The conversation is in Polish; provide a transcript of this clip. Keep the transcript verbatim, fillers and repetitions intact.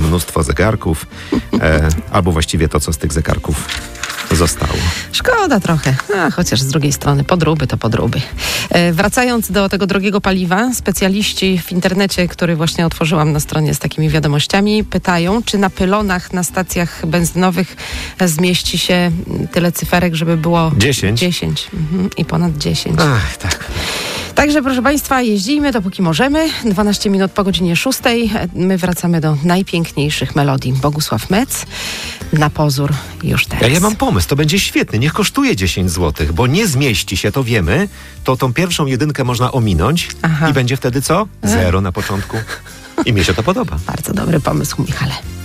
mnóstwo zegarków, e, albo właściwie to, co z tych zegarków zostało. Szkoda trochę, a chociaż z drugiej strony podróby to podróby. E, wracając do tego drogiego paliwa, specjaliści w internecie, który właśnie otworzyłam na stronie z takimi wiadomościami, pytają, czy na pylonach na stacjach benzynowych zmieści się tyle cyferek, żeby było dziesięć. dziesięć. Mhm. I ponad dziesięć. Ach, tak. Także proszę Państwa, jeździmy dopóki możemy. dwanaście minut po godzinie szóstej. My wracamy do najpiękniejszych melodii. Bogusław Metz, Na pozór już teraz. Ja, ja mam pomysł, to będzie świetny. Niech kosztuje dziesięć złotych, bo nie zmieści się, to wiemy. To tą pierwszą jedynkę można ominąć. Aha. I będzie wtedy co? Zero na początku. I mnie się to podoba. Bardzo dobry pomysł, Michale.